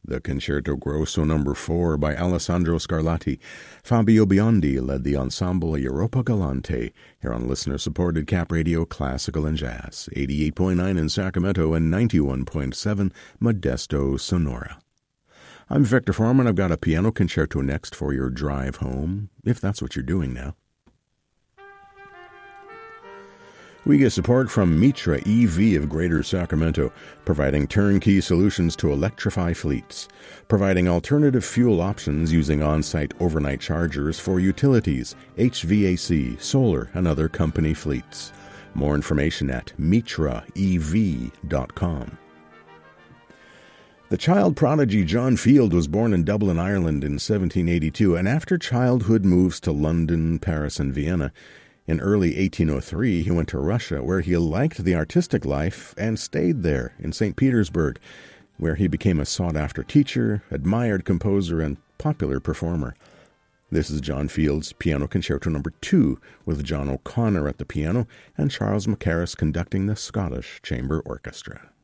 the Concerto Grosso No. 4 by Alessandro Scarlatti. Fabio Biondi led the ensemble Europa Galante, here on listener-supported Cap Radio Classical and Jazz, 88.9 in Sacramento and 91.7 Modesto, Sonora. I'm Victor Foreman. I've got a piano concerto next for your drive home, if that's what you're doing now. We get support from Mitra EV of Greater Sacramento, providing turnkey solutions to electrify fleets, providing alternative fuel options using on-site overnight chargers for utilities, HVAC, solar, and other company fleets. More information at mitraev.com. The child prodigy John Field was born in Dublin, Ireland in 1782, and after childhood moves to London, Paris, and Vienna, in early 1803, he went to Russia, where he liked the artistic life and stayed there in St. Petersburg, where he became a sought-after teacher, admired composer, and popular performer. This is John Field's Piano Concerto No. 2, with John O'Connor at the piano and Charles Mackerras conducting the Scottish Chamber Orchestra.